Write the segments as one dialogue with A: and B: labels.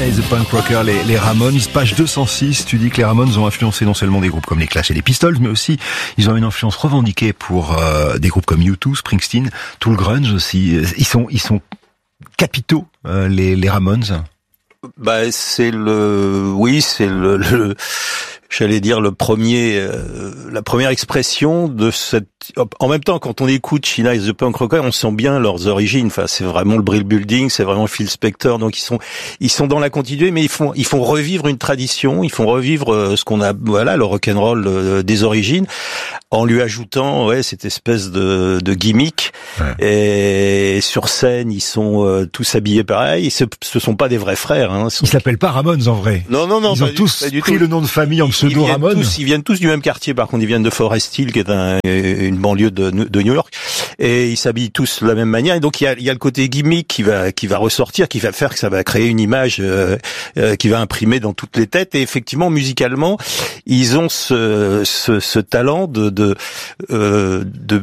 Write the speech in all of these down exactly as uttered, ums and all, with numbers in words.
A: et the Punk Rockers, les, les Ramones. Page deux cent six, tu dis que les Ramones ont influencé non seulement des groupes comme les Clash et les Pistols, mais aussi ils ont une influence revendiquée pour euh, des groupes comme U deux, Springsteen, tout le grunge aussi. Ils sont, ils sont capitaux, euh, les, les Ramones.
B: Bah, c'est le, oui, c'est le, le j'allais dire le premier, euh, la première expression de cette. En même temps, quand on écoute Sheila et the Punk Rockers, on sent bien leurs origines. Enfin, c'est vraiment le Brill Building, c'est vraiment Phil Spector. Donc ils sont, ils sont dans la continuité, mais ils font, ils font revivre une tradition, ils font revivre ce qu'on a, voilà, le rock'n'roll euh, des origines, en lui ajoutant, ouais, cette espèce de, de gimmick. Ouais. Et sur scène, ils sont euh, tous habillés pareil. Ce, ce sont pas des vrais frères. Hein.
A: Sont... Ils s'appellent pas Ramones en vrai.
B: Non, non, non.
A: Ils ont tous du, pris tout. le nom de famille en pseudo Ramones.
B: Ils viennent tous du même quartier. Par contre, ils viennent de Forest Hill, qui est un, une banlieue de, de New York, et ils s'habillent tous de la même manière. Et donc il y a, il y a le côté gimmick qui va, qui va ressortir, qui va faire que ça va créer une image euh, euh, qui va imprimer dans toutes les têtes. Et effectivement, musicalement, ils ont ce, ce, ce talent de, de, euh, de,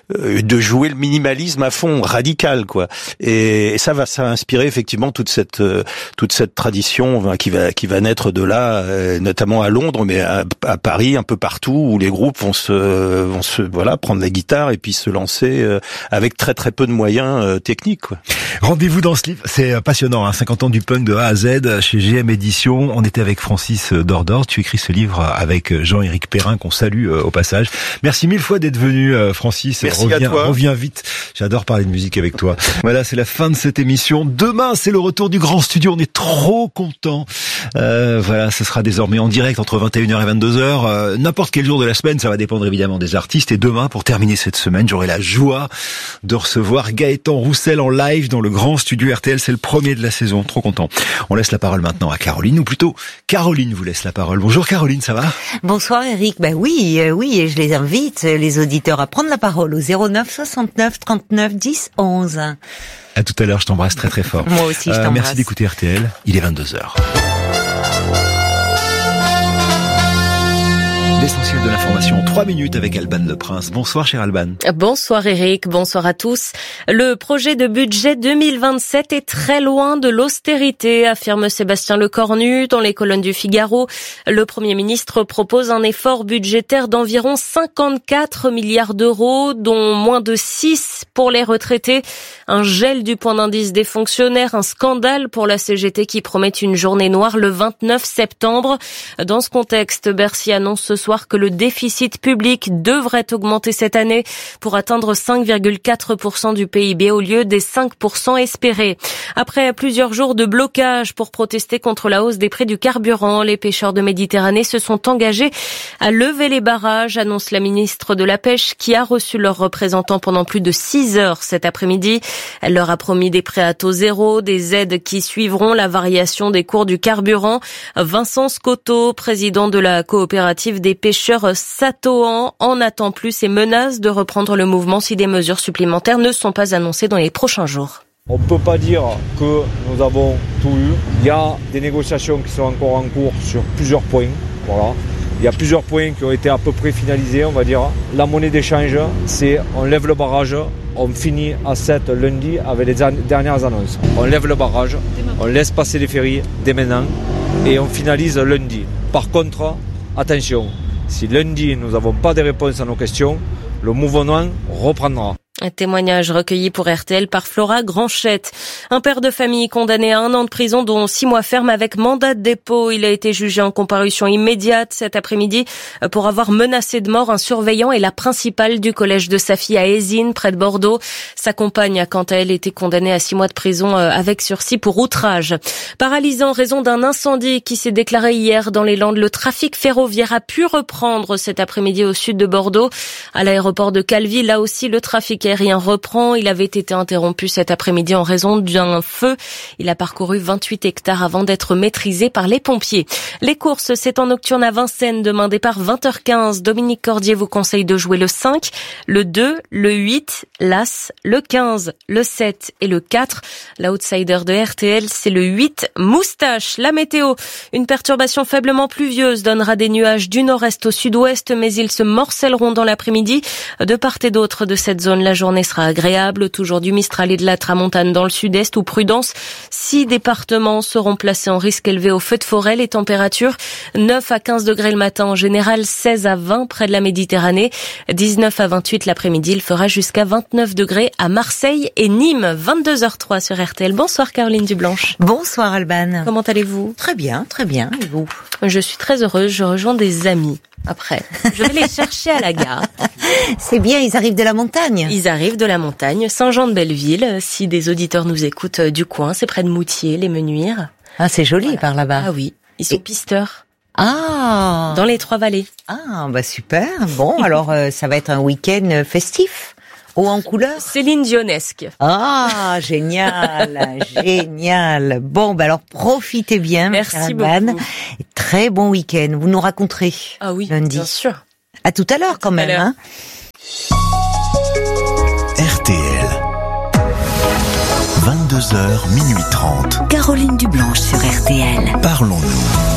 B: de jouer le minimalisme à fond, radical, quoi. Et, et ça va, ça va inspirer effectivement toute cette, toute cette tradition qui va, qui va naître de là, notamment à Londres, mais à, à Paris, un peu partout, où les groupes vont se, vont se, voilà, prendre la guitare et puis se lancer euh, avec très très peu de moyens euh, techniques, quoi.
A: Rendez-vous dans ce livre, c'est passionnant, hein, cinquante ans du punk de A à Z chez G M Éditions. On était avec Francis Dordor. Tu écris ce livre avec Jean-Éric Perrin, qu'on salue euh, au passage. Merci mille fois d'être venu, euh, Francis.
B: Merci
A: reviens,
B: à toi.
A: Reviens vite. J'adore parler de musique avec toi. Voilà, c'est la fin de cette émission. Demain, c'est le retour du Grand Studio. On est trop contents. Euh, voilà, ce sera désormais en direct entre vingt et une heures et vingt-deux heures. Euh, n'importe quel jour de la semaine, ça va dépendre évidemment des artistes. Et demain, pour terminer cette semaine, j'aurai la joie de recevoir Gaëtan Roussel en live dans le Grand Studio R T L. C'est le premier de la saison. Trop content. On laisse la parole maintenant à Caroline, ou plutôt Caroline vous laisse la parole. Bonjour Caroline, ça va?
C: Bonsoir Eric. Ben oui, euh, oui, et je les invite, les auditeurs, à prendre la parole au zéro neuf soixante-neuf trente-neuf dix onze.
A: À tout à l'heure, je t'embrasse très très fort.
C: Moi aussi, je t'embrasse.
A: Euh, merci d'écouter R T L. Il est vingt-deux heures. L'essentiel de l'information en trois minutes avec Alban Le Prince. Bonsoir, cher Alban.
D: Bonsoir Eric, bonsoir à tous. Le projet de budget deux mille vingt-sept est très loin de l'austérité, affirme Sébastien Lecornu dans les colonnes du Figaro. Le Premier ministre propose un effort budgétaire d'environ cinquante-quatre milliards d'euros, dont moins de six pour les retraités. Un gel du point d'indice des fonctionnaires, un scandale pour la C G T qui promet une journée noire le vingt-neuf septembre. Dans ce contexte, Bercy annonce ce soir que le déficit public devrait augmenter cette année pour atteindre cinq virgule quatre pour cent du P I B au lieu des cinq pour cent espérés. Après plusieurs jours de blocage pour protester contre la hausse des prix du carburant, les pêcheurs de Méditerranée se sont engagés à lever les barrages, annonce la ministre de la Pêche qui a reçu leurs représentants pendant plus de six heures cet après-midi. Elle leur a promis des prêts à taux zéro, des aides qui suivront la variation des cours du carburant. Vincent Scotto, président de la coopérative des pêcheurs Satoan, en attend plus et menace de reprendre le mouvement si des mesures supplémentaires ne sont pas annoncées dans les prochains jours.
E: On ne peut pas dire que nous avons tout eu. Il y a des négociations qui sont encore en cours sur plusieurs points. Voilà. Il y a plusieurs points qui ont été à peu près finalisés, on va dire. La monnaie d'échange, c'est on lève le barrage, on finit à sept lundi avec les an- dernières annonces. On lève le barrage, on laisse passer les ferries dès maintenant et on finalise lundi. Par contre, attention, si lundi nous n'avons pas de réponse à nos questions, le mouvement reprendra.
D: Un témoignage recueilli pour R T L par Flora Granchette. Un père de famille condamné à un an de prison dont six mois ferme avec mandat de dépôt. Il a été jugé en comparution immédiate cet après-midi pour avoir menacé de mort un surveillant et la principale du collège de sa fille à Ézines, près de Bordeaux. Sa compagne a quant à elle été condamnée à six mois de prison avec sursis pour outrage. Paralysé en raison d'un incendie qui s'est déclaré hier dans les Landes, le trafic ferroviaire a pu reprendre cet après-midi au sud de Bordeaux. À l'aéroport de Calvi, là aussi, le trafic aérien reprend. Il avait été interrompu cet après-midi en raison d'un feu. Il a parcouru vingt-huit hectares avant d'être maîtrisé par les pompiers. Les courses, c'est en nocturne à Vincennes. Demain départ vingt heures quinze. Dominique Cordier vous conseille de jouer le cinq, le deux, le huit, l'As, le quinze, le sept et le quatre. L'outsider de R T L, c'est le huit, Moustache. La météo, une perturbation faiblement pluvieuse donnera des nuages du nord-est au sud-ouest, mais ils se morcelleront dans l'après-midi de part et d'autre de cette zone. La journée sera agréable, toujours du Mistral et de la Tramontane dans le sud-est ou prudence. Six départements seront placés en risque élevé au feu de forêt. Les températures neuf à quinze degrés le matin en général, seize à vingt près de la Méditerranée, dix-neuf à vingt-huit l'après-midi. Il fera jusqu'à vingt-neuf degrés à Marseille et Nîmes. vingt-deux heures trois sur R T L. Bonsoir Caroline Dublanche.
C: Bonsoir Alban.
D: Comment allez-vous?
C: Très bien, très bien. Et vous?
D: Je suis très heureuse, je rejoins des amis. Après, je vais les chercher à la gare.
C: C'est bien, ils arrivent de la montagne.
D: Ils arrivent de la montagne, Saint-Jean-de-Belleville. Si des auditeurs nous écoutent du coin, c'est près de Moutier, les Menuires.
C: Ah, c'est joli
D: Voilà.
C: par là-bas.
D: Ah oui, ils sont
C: Et...
D: pisteurs.
C: Ah,
D: dans les Trois-Vallées.
C: Ah, bah super. Bon, alors euh, ça va être un week-end festif. Haut en couleur.
D: Céline Dionesque.
C: Ah, génial, génial. Bon, bah alors profitez bien.
D: Merci
C: Alban.
D: beaucoup.
C: Très bon week-end. Vous nous raconterez.
D: Ah oui,
C: lundi.
D: bien sûr.
C: À tout à l'heure quand même. Hein.
F: R T L. vingt-deux heures, minuit trente.
G: Caroline Dublanche sur R T L.
F: Parlons-nous.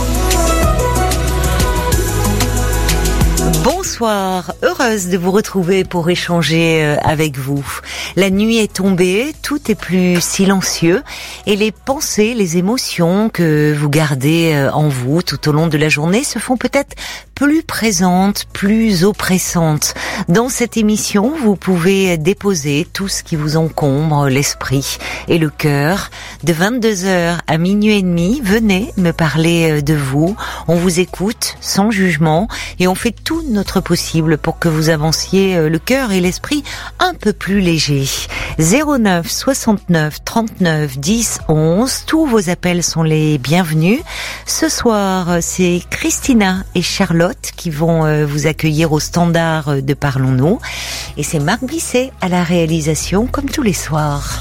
C: Bonsoir, heureuse de vous retrouver pour échanger avec vous. La nuit est tombée, tout est plus silencieux et les pensées, les émotions que vous gardez en vous tout au long de la journée se font peut-être plus présentes, plus oppressantes. Dans cette émission, vous pouvez déposer tout ce qui vous encombre l'esprit et le cœur. De vingt-deux heures à minuit et demi, venez me parler de vous. On vous écoute sans jugement et on fait tout notre possible pour que vous avanciez le cœur et l'esprit un peu plus léger. zéro neuf soixante-neuf trente-neuf dix onze. Tous vos appels sont les bienvenus. Ce soir, c'est Christina et Charlotte qui vont vous accueillir au standard de Parlons-nous. Et c'est Marc Bisset à la réalisation, comme tous les soirs.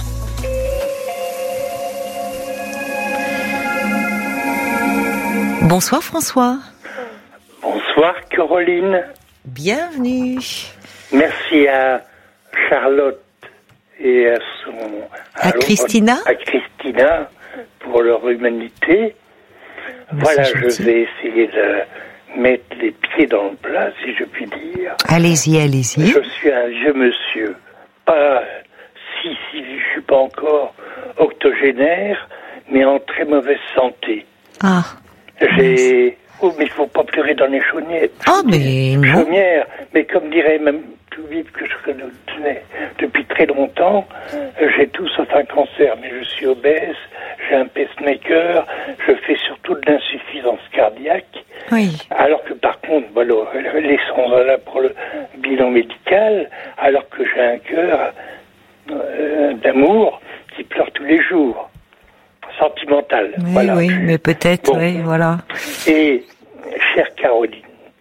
C: Bonsoir François.
H: Bonsoir Caroline.
C: Bienvenue.
H: Merci à Charlotte et à son...
C: À, à Christina.
H: À Christina pour leur humanité. Mais voilà, je vais essayer de mettre les pieds dans le plat, si je puis dire.
C: Allez-y, allez-y.
H: Je suis un vieux monsieur. Pas... Si, si, je suis pas encore octogénaire, mais en très mauvaise santé.
C: Ah.
H: J'ai... Oh, mais il faut pas pleurer dans les chaumières.
C: Ah, mais non.
H: Chaumières. Mais comme dirait même tout vite que je connais depuis très longtemps, j'ai tout sauf un cancer, mais je suis obèse, j'ai un pacemaker, je fais surtout de l'insuffisance cardiaque.
C: Oui.
H: Alors que par contre, voilà, laissons là pour le bilan médical, alors que j'ai un cœur euh, d'amour qui pleure tous les jours. Sentimental.
C: Oui,
H: voilà.
C: oui, mais peut-être,
H: bon.
C: oui, voilà.
H: Et, chère Caroline,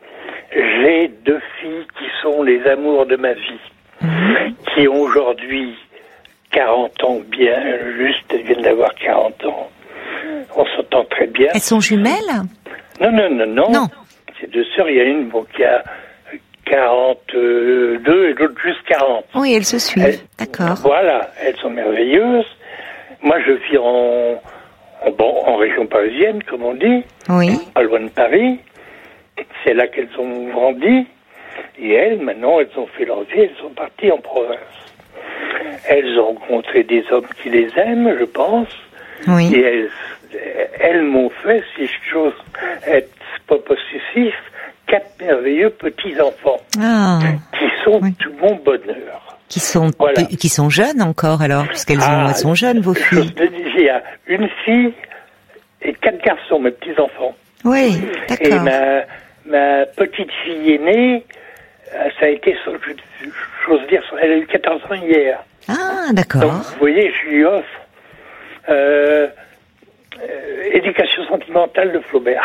H: j'ai deux filles qui sont les amours de ma vie, mmh. qui ont aujourd'hui quarante ans bien, juste, elles viennent d'avoir quarante ans. On s'entend très bien.
C: Elles sont jumelles ?
H: Non, non, non, non.
C: Non.
H: C'est deux sœurs, il y a une bon, qui a quarante-deux et l'autre juste quarante.
C: Oui, elles se suivent, elles, d'accord.
H: Voilà, elles sont merveilleuses. Moi, je vis en, en, bon, en région parisienne, comme on dit,
C: oui.
H: Pas loin de Paris. C'est là qu'elles ont grandi. Et elles, maintenant, elles ont fait leur vie, elles sont parties en province. Elles ont rencontré des hommes qui les aiment, je pense.
C: Oui.
H: Et elles, elles m'ont fait, si j'ose être pas possessif, quatre merveilleux petits-enfants.
C: Ah.
H: Qui sont
C: oui.
H: tout mon bonheur.
C: Qui sont,
H: voilà.
C: p- qui sont jeunes encore, alors, puisqu'elles
H: ah,
C: ont, sont jeunes, vos filles.
H: Il y a une fille et quatre garçons, mes petits-enfants.
C: Oui, d'accord.
H: Et ma, ma petite fille aînée, ça a été, j'ose dire, elle a eu quatorze ans hier.
C: Ah, d'accord.
H: Donc, vous voyez, je lui offre euh, euh, Éducation sentimentale de Flaubert.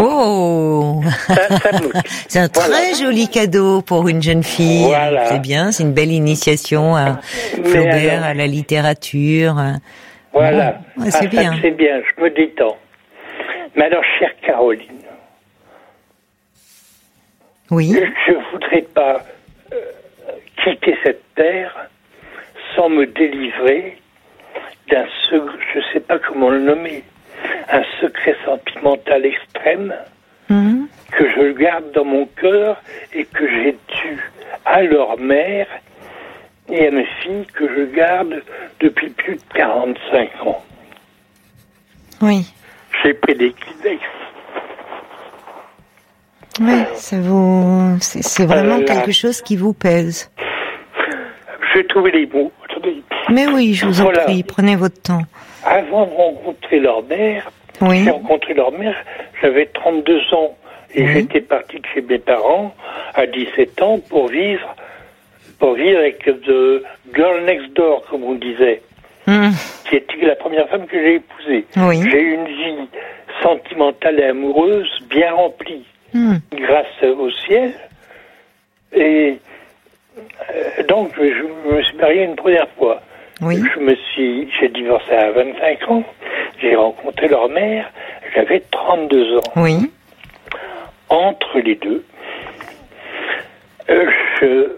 C: Oh
H: ça, ça
C: c'est un très voilà. joli cadeau pour une jeune fille.
H: Voilà.
C: C'est bien, c'est une belle initiation à Flaubert, alors, à la littérature.
H: Voilà.
C: Bon, ouais, c'est
H: ah,
C: bien.
H: Ça, c'est bien, je me détends. Mais alors, chère Caroline,
C: oui.
H: je ne voudrais pas euh, quitter cette terre sans me délivrer d'un secret, je ne sais pas comment le nommer, un secret sentimental extrême
C: mmh.
H: que je garde dans mon cœur et que j'ai dû à leur mère et à mes filles que je garde depuis plus de quarante-cinq ans.
C: Oui.
H: J'ai pris des Kleenex.
C: Oui, ça vous, c'est, c'est vraiment euh, quelque chose qui vous pèse.
H: J'ai trouvé les mots. Attendez.
C: Mais oui, je vous en voilà. prie, prenez votre temps.
H: Avant de rencontrer leur mère,
C: oui.
H: j'ai rencontré leur mère, j'avais trente-deux ans. Et oui. j'étais parti de chez mes parents à dix-sept ans pour vivre, pour vivre avec The Girl Next Door, comme on disait. Mmh. Qui était la première femme que j'ai épousée.
C: Oui.
H: J'ai eu une vie sentimentale et amoureuse bien remplie. Mmh. Grâce au ciel. Et euh, donc, je, je me suis marié une première fois.
C: Oui.
H: Je me suis, j'ai divorcé à vingt-cinq ans. J'ai rencontré leur mère. J'avais trente-deux ans.
C: Oui.
H: Entre les deux, euh, je,